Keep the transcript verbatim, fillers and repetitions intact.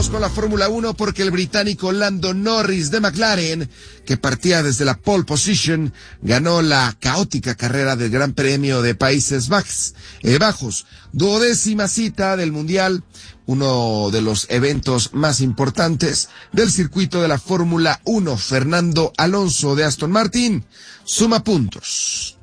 Con la Fórmula uno porque el británico Lando Norris de McLaren, que partía desde la pole position, ganó la caótica carrera del Gran Premio de Países Bajos, eh, Bajos, duodécima cita del Mundial, uno de los eventos más importantes del circuito de la Fórmula uno. Fernando Alonso de Aston Martin suma puntos.